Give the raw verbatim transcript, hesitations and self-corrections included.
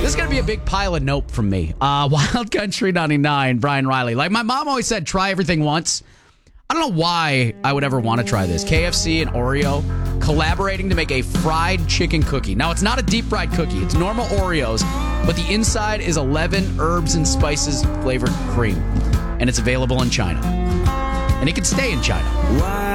This is going to be a big pile of nope from me. Uh, Wild Country ninety-nine, Brian Riley. Like my mom always said, try everything once. I don't know why I would ever want to try this. K F C and Oreo collaborating to make a fried chicken cookie. Now, it's not a deep fried cookie. It's normal Oreos, but the inside is eleven herbs and spices flavored cream. And it's available in China. And it can stay in China.